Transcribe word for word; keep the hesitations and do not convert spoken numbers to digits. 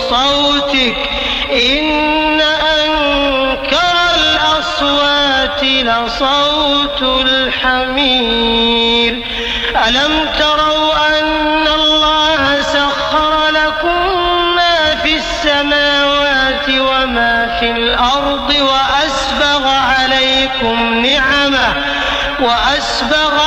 صوتك إن أنكر الأصوات لصوت الحمير. ألم تروا أن الله سخر لكم ما في السماوات وما في الأرض وأسبغ عليكم نعمه وأسبغ